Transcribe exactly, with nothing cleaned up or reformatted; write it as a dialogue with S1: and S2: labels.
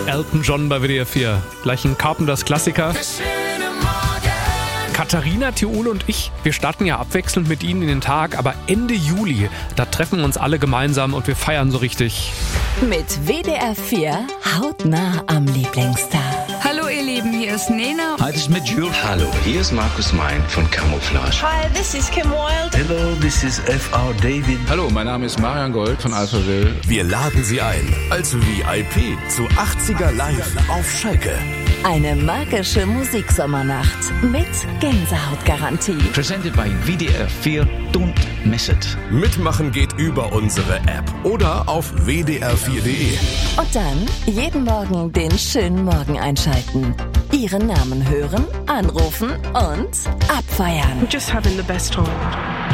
S1: Elton John bei W D R vier. Gleich ein Carpenters Klassiker. Katharina, Theole und ich, wir starten ja abwechselnd mit Ihnen in den Tag, aber Ende Juli, da treffen wir uns alle gemeinsam und wir feiern so richtig.
S2: Mit W D R vier hautnah am Lieblingsstar.
S3: Hallo ihr Lieben, hier ist Nena.
S4: Hi, this is mit Jules.
S5: Hallo, hier ist Markus Mein von Camouflage.
S6: Hi, this is Kim Wilde.
S7: Hello, this is F R David.
S8: Hallo, mein Name ist Marian Gold von Alphaville.
S9: Wir laden Sie ein als V I P zu achtziger Live auf Schalke.
S2: Eine magische Musiksommernacht mit Gänsehautgarantie.
S4: Presented by W D R vier. Don't miss it.
S9: Mitmachen geht über unsere App oder auf w d r vier punkt d e.
S2: Und dann jeden Morgen den schönen Morgen einschalten. Ihren Namen hören, anrufen und abfeiern.
S6: We're just having the best time.